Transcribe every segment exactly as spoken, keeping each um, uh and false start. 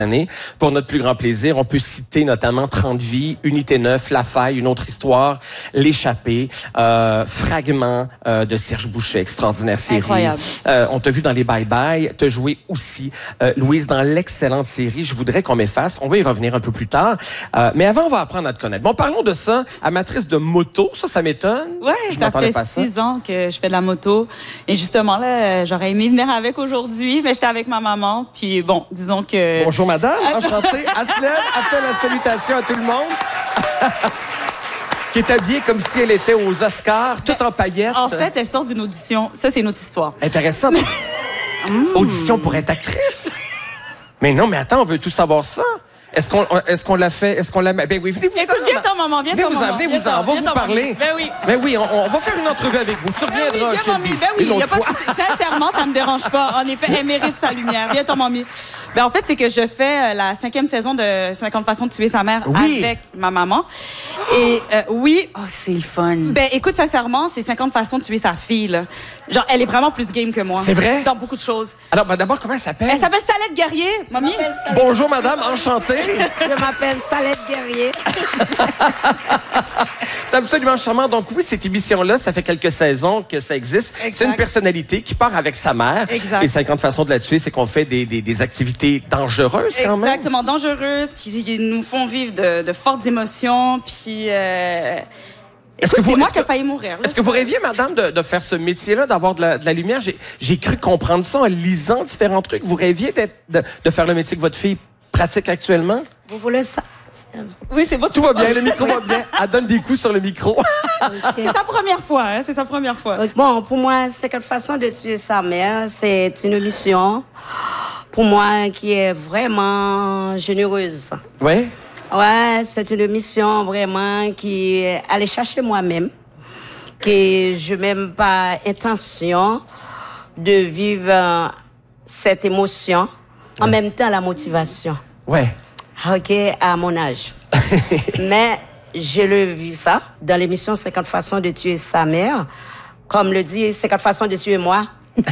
année. Pour notre plus grand plaisir, on peut citer notamment trente vies, Unité neuf, La Faille, Une autre histoire, L'échappée, euh, Fragments euh, de Serge Boucher, extraordinaire série. Incroyable. Euh, on t'a vu dans les Bye Bye, t'as joué aussi, euh, Louise, dans l'excellente série Je voudrais qu'on m'efface. On va y revenir un peu plus tard. Euh, mais avant, on va apprendre à te connaître. Bon, parlons de ça. Amatrice de moto, ça, ça m'étonne. Oui, ça fait six ans que je fais de la moto. Et justement, là, j'aurais aimé venir avec aujourd'hui, mais j'étais avec ma maman. Puis bon, disons que... Bonjour, madame. Enchantée. Elle se lève, elle fait la salutation à tout le monde. Qui est habillée comme si elle était aux Oscars, tout en paillettes. En fait, elle sort d'une audition. Ça, c'est une autre histoire. Intéressant. Audition pour être actrice? Mais non, mais attends, on veut tout savoir ça. Est-ce qu'on est-ce qu'on l'a fait? Est-ce qu'on l'a... Ben oui, venez-vous Écoute, viens ton maman, viens ton maman. Venez-vous-en, on va vous parler. Ben oui. Ben oui, on, on va faire une entrevue avec vous. Tu reviendras chez lui. Ben oui, il n'y a pas de souci. Sincèrement, ça me dérange pas. En effet, elle mérite sa lumière. Viens ton mamie. Ben en fait, c'est que je fais la cinquième saison de cinquante façons de tuer sa mère oui. avec ma maman. Et euh, oui. Oh, c'est le fun. Ben écoute, sincèrement, c'est cinquante façons de tuer sa fille, là. Genre, elle est vraiment plus game que moi. C'est vrai? Dans beaucoup de choses. Alors, ben, d'abord, comment elle s'appelle? Elle s'appelle Salette Guerrier, mamie. Bonjour, madame, enchantée. Je m'appelle Salette Guerrier. C'est absolument charmant. Donc oui, cette émission-là, ça fait quelques saisons que ça existe. C'est une personnalité qui part avec sa mère. Exact. Et cinquante façons de la tuer, c'est qu'on fait des, des, des activités dangereuses quand même. Exactement, dangereuses, qui, qui nous font vivre de, de fortes émotions. Puis... Euh... Est-ce que c'est moi qui ai failli mourir. Est-ce que vous rêviez, madame, de, de faire ce métier-là, d'avoir de la, de la lumière? J'ai cru comprendre ça en lisant différents trucs. Vous rêviez de, de faire le métier que votre fille pratique actuellement? Vous voulez ça? Oui, c'est bon. Tout va bien, le micro va bien. Elle donne des coups sur le micro. Okay. C'est sa première fois, hein? C'est sa première fois. Okay. Bon, pour moi, c'est quelle façon de tuer sa mère. C'est une mission, pour moi, qui est vraiment généreuse. Oui? Ouais, c'est une mission vraiment qui allait chercher moi-même, que je n'ai même pas intention de vivre cette émotion, en ouais. même temps la motivation. Ouais. OK, à mon âge. Mais je l'ai vu ça dans l'émission cinquante façons de tuer sa mère. Comme le dit cinquante façons de tuer moi.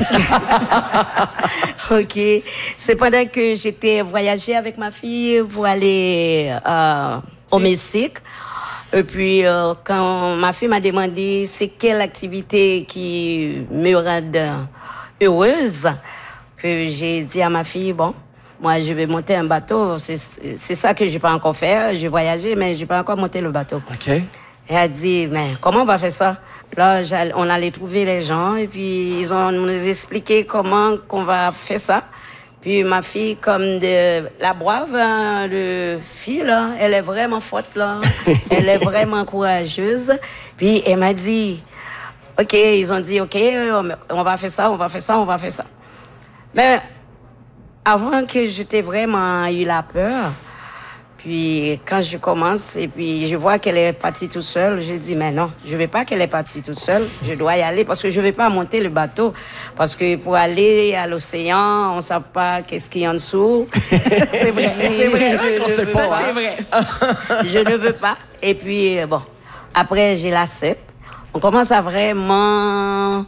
OK. C'est pendant que j'étais voyager avec ma fille pour aller euh, au Mexique. Et puis, euh, quand ma fille m'a demandé c'est quelle activité qui me rend heureuse, que j'ai dit à ma fille, bon, moi, je vais monter un bateau. C'est ça que je n'ai pas encore fait. J'ai voyagé, mais je n'ai pas encore monté le bateau. OK. Et elle a dit, mais comment on va faire ça? Là, on allait trouver les gens et puis ils ont nous expliqué comment qu'on va faire ça. Puis ma fille, comme de la brave, hein, le fille, là, elle est vraiment forte, là. Elle est vraiment courageuse. Puis elle m'a dit, OK, ils ont dit, OK, on va faire ça, on va faire ça, on va faire ça. Mais avant que j'étais vraiment eu la peur, puis quand je commence et puis je vois qu'elle est partie toute seule, je dis mais non, je ne veux pas qu'elle est partie toute seule, je dois y aller parce que je ne vais pas monter le bateau. Parce que pour aller à l'océan, on ne sait pas qu'est-ce qu'il y a en dessous. C'est vrai, c'est vrai. Je, je, je, je, ça, pas, c'est vrai. Je ne veux pas. Et puis bon, après j'ai la C E P. On commence à vraiment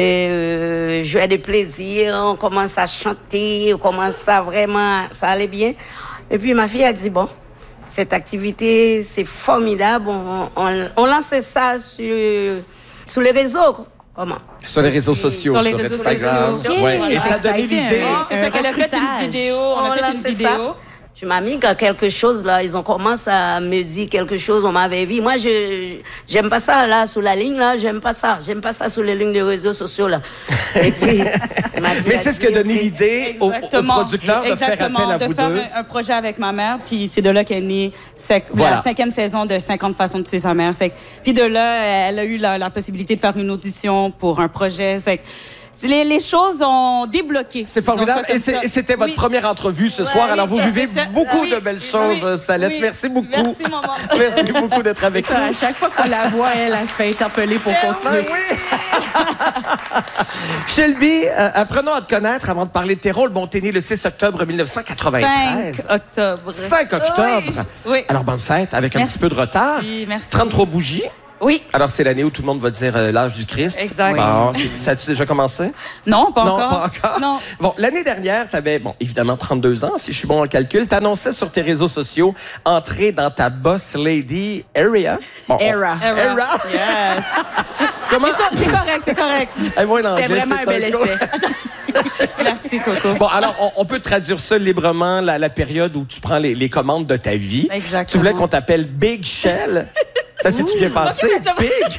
euh, jouer de plaisir, on commence à chanter, on commence à vraiment, ça allait bien. Et puis ma fille a dit, bon, cette activité, c'est formidable, on, on, on lance ça sur, sur les réseaux. Comment? Sur les réseaux sociaux, sur, les réseaux Instagram. sociaux. Ouais. Voilà. Et ça a donné l'idée. C'est ça qu'elle a fait une vidéo, on, on a fait une vidéo. Ça. Tu m'as mis quelque chose, là, ils ont commencé à me dire quelque chose, on m'avait vu. Moi, je j'aime pas ça, là, sous la ligne, là, j'aime pas ça. J'aime pas ça sous les lignes de réseaux sociaux, là. Et puis, mais c'est ce qui a donné l'idée au, au producteur de faire appel à de vous faire deux. Un, un projet avec ma mère, puis c'est de là qu'est née voilà. la cinquième saison de cinquante façons de tuer sa mère. Puis de là, elle a eu la, la possibilité de faire une audition pour un projet. Les, les choses ont débloqué. C'est formidable. Et c'était votre oui. première entrevue ce soir. Ouais, alors, vous vivez beaucoup oui, de belles choses, oui, Salette. Oui. Merci beaucoup. Merci, maman. Merci beaucoup d'être avec nous. À chaque fois qu'on la voit, elle, elle se fait interpeller pour continuer. Ben oui. Shelby, euh, apprenons à te connaître avant de parler de tes rôles. Bon, t'es né le six octobre mille neuf cent quatre-vingt-treize. cinq octobre. cinq octobre. Oui. Alors, bonne fête, avec merci. un petit peu de retard. Merci. trente-trois bougies. Oui. Alors, c'est l'année où tout le monde va dire euh, l'âge du Christ. Exact. Bon, c'est- ça a-tu déjà commencé? Non, pas non, encore. pas encore. Non. Bon, l'année dernière, tu avais, bon, évidemment, trente-deux ans, si je suis bon en calcul. Tu annonçais sur tes réseaux sociaux entrer dans ta boss lady area. Bon, Era. on- Era. Yes. Comment? C'est correct, c'est correct. Eh, moi, en C'était anglais, vraiment un c'est bel co- essai. Merci, Coco. Bon, alors, on, on peut traduire ça librement, la, la période où tu prends les, les commandes de ta vie. Exactement. Tu voulais qu'on t'appelle Big Shell. Ça s'est-tu bien passé? Ok, mais t'as- Big?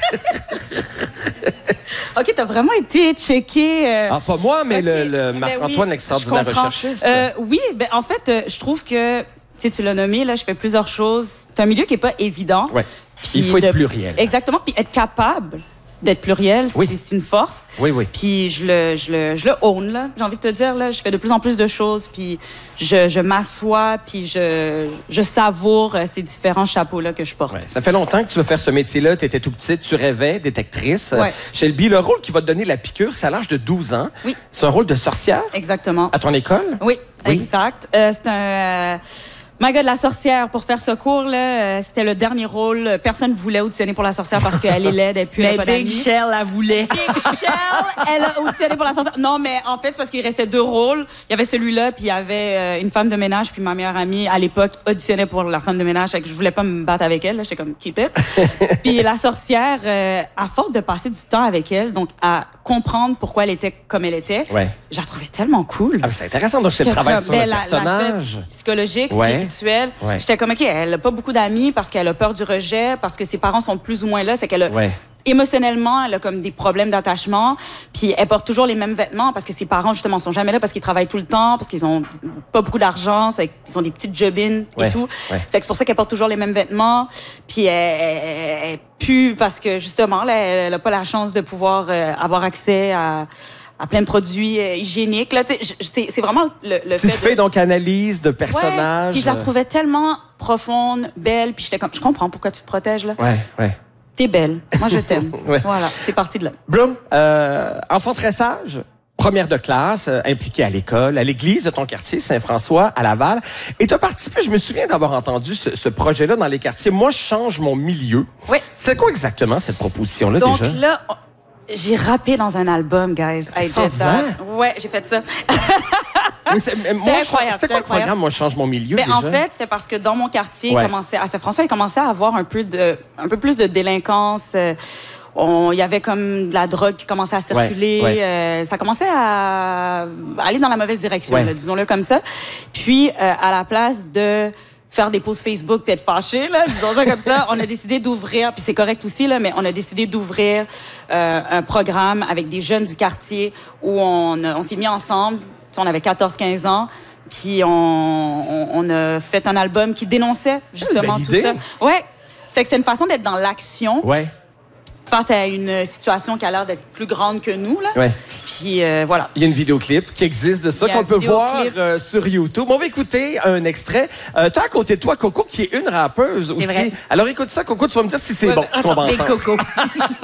OK, t'as vraiment été checké. euh, Ah, pas moi, mais OK. le, le Ben Marc-Antoine, oui, l'extraordinaire je comprends. recherchiste. Euh, oui, ben en fait, euh, je trouve que, tu sais, tu l'as nommé, là, je fais plusieurs choses. C'est un milieu qui est pas évident. Ouais. Puis Il faut être de- pluriel. Exactement, puis être capable d'être pluriel, Oui. c'est c'est une force. Oui, oui. Puis je le, je le, je le own, là. J'ai envie de te dire, là, je fais de plus en plus de choses, puis je, je m'assois, puis je, je savoure euh, ces différents chapeaux-là que je porte. Ouais. Ça fait longtemps que tu veux faire ce métier-là. Tu étais tout petite, tu rêvais d'être actrice. Ouais. Shelby, le rôle qui va te donner la piqûre, c'est à l'âge de douze ans. Oui. C'est un rôle de sorcière Exactement. à ton école? Oui, Oui. exact. Euh, c'est un... Euh, My God, la sorcière, pour faire ce cours, là, euh, c'était le dernier rôle. Personne ne voulait auditionner pour la sorcière parce qu'elle est laide et puis elle Mais n'a pas Big d'amis. Shell, elle voulait. Big Shell, elle a auditionné pour la sorcière. Non, mais en fait, c'est parce qu'il restait deux rôles. Il y avait celui-là, puis il y avait euh, une femme de ménage, puis ma meilleure amie, à l'époque, auditionnait pour la femme de ménage. Fait que je voulais pas me battre avec elle. là. J'étais comme, keep it. Puis la sorcière, euh, à force de passer du temps avec elle, donc à comprendre pourquoi elle était comme elle était, Ouais. je la trouvais tellement cool. Ah, c'est intéressant. Donc, c'est le J'étais travail comme, sur ben, le la- personnage. l'aspect psychologique, Ouais. spirituel. Ouais. J'étais comme, OK, elle n'a pas beaucoup d'amis parce qu'elle a peur du rejet, parce que ses parents sont plus ou moins là. C'est qu'elle a, Ouais. émotionnellement, elle a comme des problèmes d'attachement. Puis elle porte toujours les mêmes vêtements parce que ses parents, justement, sont jamais là parce qu'ils travaillent tout le temps, parce qu'ils ont pas beaucoup d'argent, c'est qu'ils ont des petites jobines Ouais. et tout. Ouais. C'est que c'est pour ça qu'elle porte toujours les mêmes vêtements. Puis elle, elle, elle pue parce que, justement, là, elle n'a pas la chance de pouvoir euh, avoir accès à à plein de produits euh, hygiéniques. Là, tu sais, je- c'est, c'est vraiment le, le Tu fait te fais de... donc analyse de Ouais, personnages. puis je la trouvais tellement profonde, belle, puis j'étais comme, je comprends pourquoi tu te protèges, là. Ouais, ouais. T'es belle. Moi, je t'aime. Ouais. Voilà, c'est parti de là. Bloom, euh, enfant très sage, première de classe, euh, impliqué à l'école, à l'église de ton quartier, Saint-François, à Laval. Et tu as participé, je me souviens d'avoir entendu ce, ce projet-là dans les quartiers. Moi, je change mon milieu. Oui. C'est quoi exactement cette proposition-là Donc déjà? là, on- j'ai rappé dans un album, guys. I did extraordinaire. that. Ouais, j'ai fait ça. Mais c'est- mais moi, je- incroyable, C'était quoi c'était le incroyable. programme, Moi, je change mon milieu Ben, déjà? en fait, c'était parce que dans mon quartier, Ouais. il commençait, à Saint-François, il commençait à avoir un peu de, un peu plus de délinquance. euh, on- Il y avait comme de la drogue qui commençait à circuler. Ouais, ouais. euh, ça commençait à aller dans la mauvaise direction, Ouais. là, disons-le comme ça. Puis, euh, à la place de faire des posts Facebook puis être fâché, là, disons ça comme ça, on a décidé d'ouvrir, puis c'est correct aussi, là, mais on a décidé d'ouvrir euh, un programme avec des jeunes du quartier où on, a- on s'est mis ensemble. Tu sais, on avait quatorze quinze ans. Puis on, on, on a fait un album qui dénonçait justement belle tout idée. ça. Ouais, c'est que c'est une façon d'être dans l'action Ouais, face à une situation qui a l'air d'être plus grande que nous, là. ouais. Puis euh, voilà. Il y a une vidéoclip qui existe de ça Il y a qu'on un peut voir vidéoclip. euh, sur YouTube. On va écouter un extrait. Euh, toi, à côté de toi, Coco, qui est une rappeuse aussi. vrai. Alors écoute ça, Coco, tu vas me dire si c'est Ouais, bon. mais ce qu'on va Des entendre. cocos.